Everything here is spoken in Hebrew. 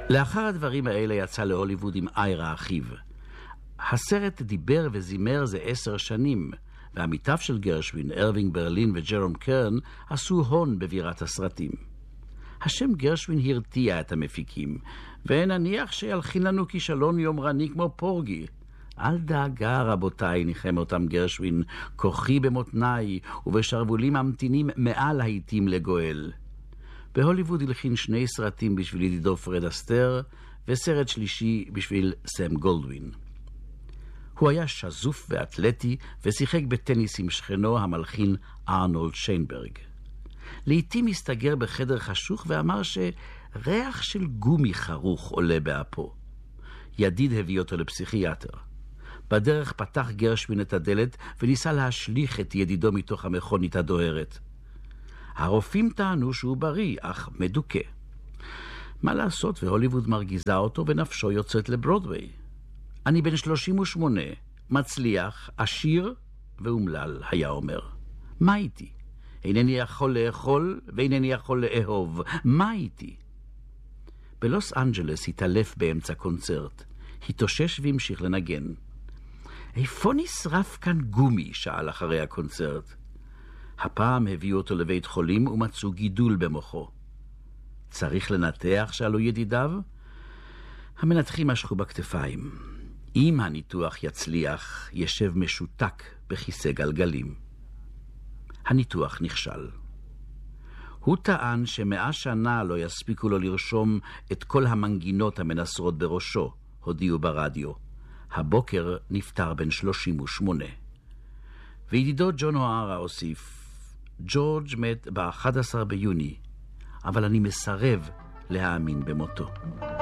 לאחר הדברים האלה יצא להוליווד עם איירה אחיו. הסרט דיבר וזימר זה 10 שנים, ועמיתיו של גרשווין, ארווינג ברלין וג'רום קרן, עשו הון בבירת הסרטים. השם גרשווין הרתיע את המפיקים, ונניח שילחין לנו כישלון יומרני כמו פורגי. אל דאגה רבותיי, ניחם אותם גרשווין, כוחי במותניי, ובשרבולים ממתינים 100 להיטים לגואל. בהוליווד הלחין 2 סרטים בשביל ידידו פרד אסטר, וסרט שלישי בשביל סם גולדווין. הוא היה שזוף ואתלטי, ושיחק בטניס עם שכנו המלחין ארנולד שיינברג. לעתים הסתגר בחדר חשוך ואמר שריח של גומי חרוך עולה באפו. ידיד הביא אותו לפסיכיאטר. בדרך פתח גרשווין את הדלת וניסה להשליך את ידידו מתוך המכונית הדוהרת. הרופאים טענו שהוא בריא, אך מדוכא. מה לעשות, והוליווד מרגיזה אותו ונפשו יוצאת לברודווי. אני בן 38, מצליח, עשיר ואומלל, היה אומר. מה איתי? אינני יכול לאכול ואינני יכול לאהוב. מה איתי? בלוס אנג'לס התעלף באמצע קונצרט. התאושש והמשיך לנגן. איפה נשרף כאן גומי? שאל אחרי הקונצרט. הפעם הביאו אותו לבית חולים ומצאו גידול במוחו. צריך לנתח? שאלו ידידיו. המנתחים משכו בכתפיים. אם הניתוח יצליח, ישב משותק בכיסא גלגלים. הניתוח נכשל. הוא טען ש100 שנה לא יספיקו לו לרשום את כל המנגינות המנסרות בראשו, הודיעו ברדיו. הבוקר נפטר בן 38. וידידו ג'ון אוהרה הוסיף, ג'ורג' מת ב-11 ביוני, אבל אני מסרב להאמין במותו.